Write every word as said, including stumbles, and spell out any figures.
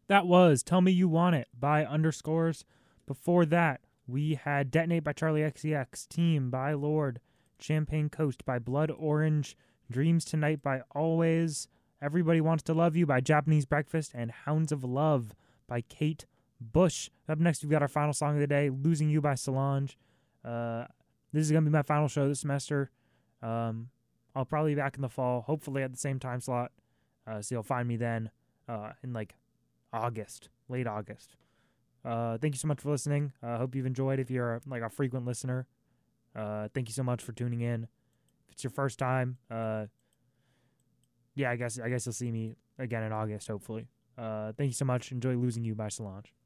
That was Tell Me You Want It by Underscores. Before that, we had Detonate by Charlie X C X, Team by Lord, Champagne Coast by Blood Orange, Dreams Tonight by Always, Everybody Wants to Love You by Japanese Breakfast, and Hounds of Love by Kate Bush. Up next, we've got our final song of the day, Losing You by Solange. Uh, this is going to be my final show this semester. Um, I'll probably be back in the fall, hopefully at the same time slot. Uh, so you'll find me then uh, in like August, late August. Uh, thank you so much for listening. I uh, hope you've enjoyed. If you're like a frequent listener, uh, thank you so much for tuning in. If it's your first time, uh, yeah, I guess I guess you'll see me again in August, hopefully. Uh, thank you so much. Enjoy Losing You by Solange.